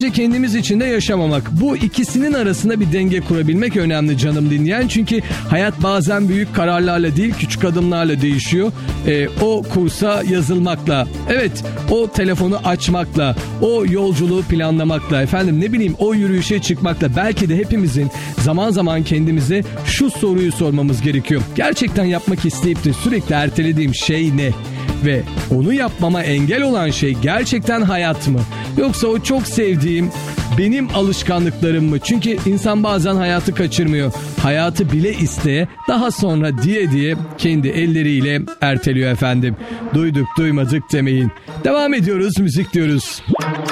sadece kendimiz için de yaşamamak. Bu ikisinin arasında bir denge kurabilmek önemli canım dinleyen. Çünkü hayat bazen büyük kararlarla değil, küçük adımlarla değişiyor. O kursa yazılmakla, evet, o telefonu açmakla, o yolculuğu planlamakla, efendim ne bileyim o yürüyüşe çıkmakla, belki de hepimizin zaman zaman kendimize şu soruyu sormamız gerekiyor. Gerçekten yapmak isteyip de sürekli ertelediğim şey ne? Ve onu yapmama engel olan şey gerçekten hayat mı? Yoksa o çok sevdiğim benim alışkanlıklarım mı? Çünkü insan bazen hayatı kaçırmıyor. Hayatı bile isteye, daha sonra diye kendi elleriyle erteliyor efendim. Duyduk duymadık demeyin. Devam ediyoruz, müzik diyoruz.